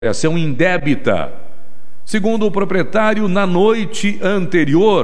ação indébita. Segundo o proprietário, na noite anterior,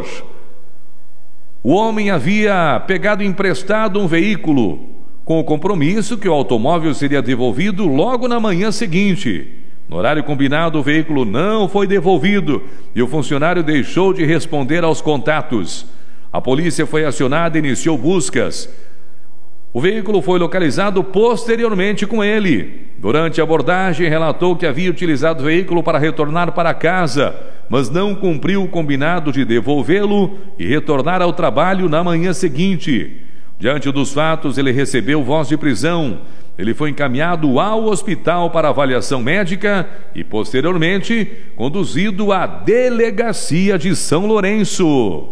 o homem havia pegado emprestado um veículo, com o compromisso que o automóvel seria devolvido logo na manhã seguinte. No horário combinado, o veículo não foi devolvido e o funcionário deixou de responder aos contatos. A polícia foi acionada e iniciou buscas. O veículo foi localizado posteriormente com ele. Durante a abordagem, relatou que havia utilizado o veículo para retornar para casa, mas não cumpriu o combinado de devolvê-lo e retornar ao trabalho na manhã seguinte. Diante dos fatos, ele recebeu voz de prisão. Ele foi encaminhado ao hospital para avaliação médica e, posteriormente, conduzido à delegacia de São Lourenço.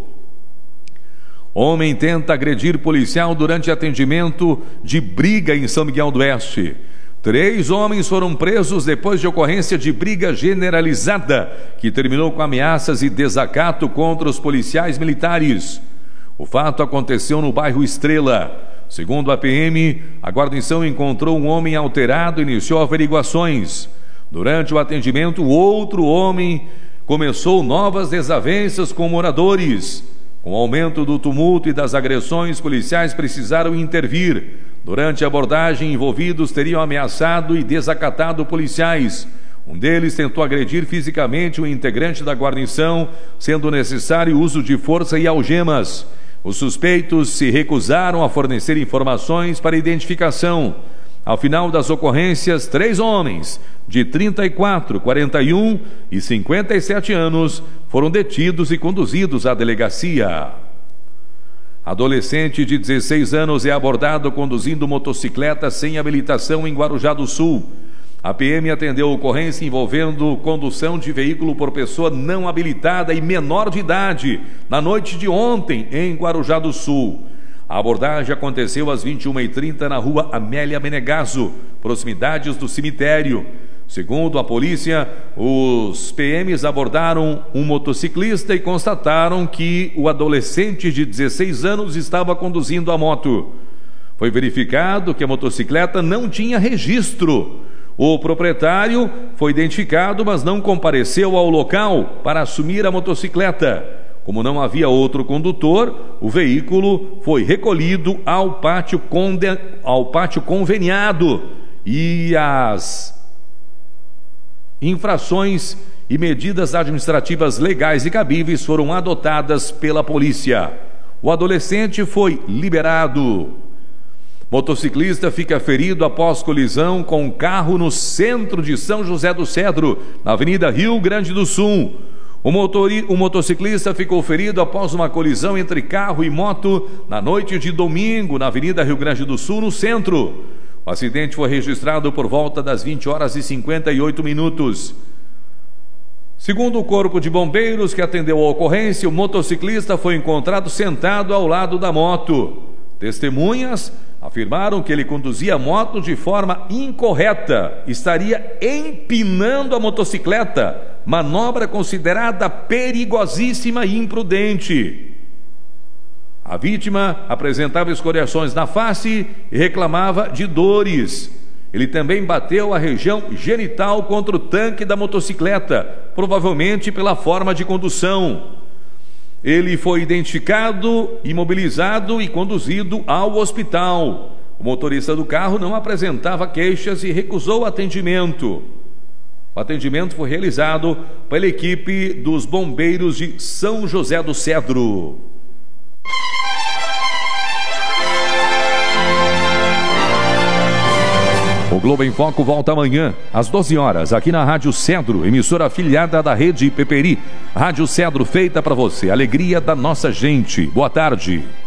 Homem tenta agredir policial durante atendimento de briga em São Miguel do Oeste. 3 homens foram presos depois de ocorrência de briga generalizada, que terminou com ameaças e desacato contra os policiais militares. O fato aconteceu no bairro Estrela. Segundo a PM, a guarnição encontrou um homem alterado e iniciou averiguações. Durante o atendimento, outro homem começou novas desavenças com moradores. Com o aumento do tumulto e das agressões, policiais precisaram intervir. Durante a abordagem, envolvidos teriam ameaçado e desacatado policiais. Um deles tentou agredir fisicamente um integrante da guarnição, sendo necessário o uso de força e algemas. Os suspeitos se recusaram a fornecer informações para identificação. Ao final das ocorrências, 3 homens de 34, 41 e 57 anos foram detidos e conduzidos à delegacia. Adolescente de 16 anos é abordado conduzindo motocicleta sem habilitação em Guarujá do Sul. A PM atendeu a ocorrência envolvendo condução de veículo por pessoa não habilitada e menor de idade na noite de ontem em Guarujá do Sul. A abordagem aconteceu às 21h30 na rua Amélia Menegaso, proximidades do cemitério. Segundo a polícia, os PMs abordaram um motociclista e constataram que o adolescente de 16 anos estava conduzindo a moto. Foi verificado que a motocicleta não tinha registro. O proprietário foi identificado, mas não compareceu ao local para assumir a motocicleta. Como não havia outro condutor, o veículo foi recolhido ao pátio conveniado e as infrações e medidas administrativas legais e cabíveis foram adotadas pela polícia. O adolescente foi liberado. Motociclista fica ferido após colisão com um carro no centro de São José do Cedro, na Avenida Rio Grande do Sul. O motociclista ficou ferido após uma colisão entre carro e moto na noite de domingo, na Avenida Rio Grande do Sul, no centro. O acidente foi registrado por volta das 20h58. Segundo o Corpo de Bombeiros, que atendeu a ocorrência, o motociclista foi encontrado sentado ao lado da moto. Testemunhas afirmaram que ele conduzia a moto de forma incorreta, estaria empinando a motocicleta, manobra considerada perigosíssima e imprudente. A vítima apresentava escoriações na face e reclamava de dores. Ele também bateu a região genital contra o tanque da motocicleta, provavelmente pela forma de condução. Ele foi identificado, imobilizado e conduzido ao hospital. O motorista do carro não apresentava queixas e recusou o atendimento. O atendimento foi realizado pela equipe dos bombeiros de São José do Cedro. O Globo em Foco volta amanhã, às 12 horas, aqui na Rádio Cedro, emissora afiliada da Rede Peperi. Rádio Cedro, feita para você, alegria da nossa gente. Boa tarde.